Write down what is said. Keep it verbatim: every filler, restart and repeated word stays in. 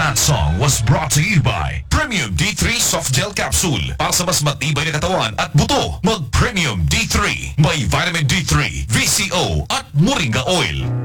That song was brought to you by Premium D three Soft Gel Capsule. Para sa mas matibay na katawan at buto, mag Premium D three. May vitamin D three, V C O at Moringa Oil.